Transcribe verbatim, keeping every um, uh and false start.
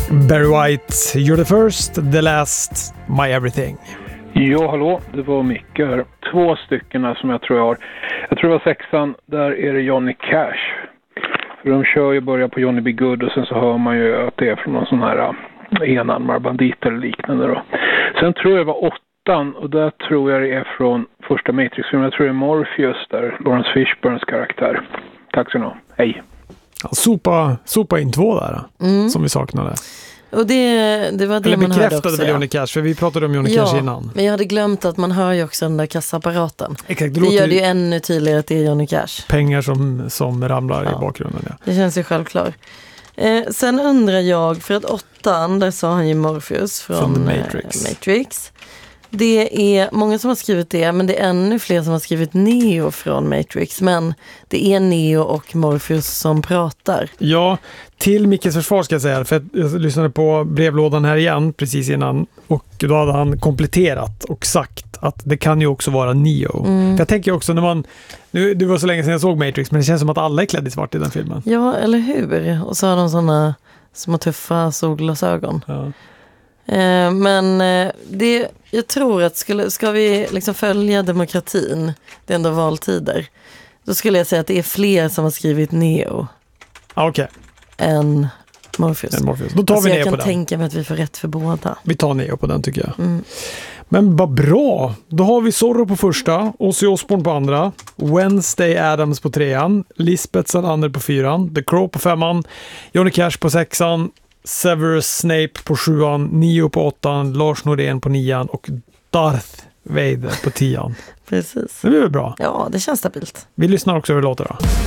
Barry White, You're the first, the last, my everything. Ja, hallå, det var Micke här. Två stycken som jag tror jag har. Jag tror det var sexan, där är det Johnny Cash. För de kör ju börja på Johnny B. Good och sen så hör man ju att det är från någon sån här uh, enarmad bandit eller liknande då. Sen tror jag det var åttan och där tror jag det är från första Matrix-filmen. Jag tror det är Morpheus där, Lawrence Fishburnes karaktär. Tack så mycket. Hej. Ja, sopa, sopa in två där mm. som vi saknade. Och det, det var det Eller man hörde också. bekräftade väl Johnny Cash, för vi pratade om Johnny ja, Cash innan. Men jag hade glömt att man hör ju också den där kassaapparaten. Exakt, det, det gör det ju ju ännu tydligare att det är Johnny Cash. Pengar som, som ramlar ja. i bakgrunden. Ja. Det känns ju självklart. Eh, sen undrar jag, för att åttan, där sa han ju Morpheus från, från Matrix. Eh, Matrix. Det är många som har skrivit det, men det är ännu fler som har skrivit Neo från Matrix. Men det är Neo och Morpheus som pratar. Ja, till Mickes försvar ska jag säga, för jag lyssnade på brevlådan här igen precis innan och då hade han kompletterat och sagt att det kan ju också vara Neo. Mm. För jag tänker också när man, nu det var så länge sedan jag såg Matrix, men det känns som att alla är klädda i svart i den filmen. Ja, eller hur? Och så har de sådana små tuffa solglasögon. Ja. Eh, men eh, det, jag tror att skulle, ska vi liksom följa demokratin, det är ändå valtider, då skulle jag säga att det är fler som har skrivit Neo. Ah, okej. Okay. Än Morpheus. Än Morpheus. Då tar alltså vi jag Neo på den. Jag kan tänka mig att vi får rätt för båda. Vi tar Neo på den tycker jag. Mm. Men vad bra. Då har vi Zorro på första, Ozzy Osbourne på andra, Wednesday Addams på trean, Lisbeth Salander på fyran, The Crow på femman, Johnny Cash på sexan, Severus Snape på sjuan, Neo på åttan, Lars Norén på nian och Darth Vader på tian. Precis. Det blir väl bra? Ja, det känns stabilt. Vi lyssnar också hur det låter då.